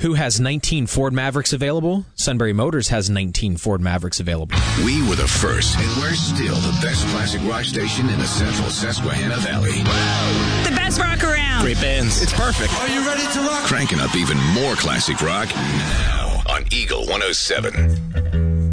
Who has 19 Ford Mavericks available? Sunbury Motors has 19 Ford Mavericks available. We were the first, and we're still the best classic rock station in the central Susquehanna Valley. The best rock around. Great bands. It's perfect. Are you ready to rock? Cranking up even more classic rock now on Eagle 107.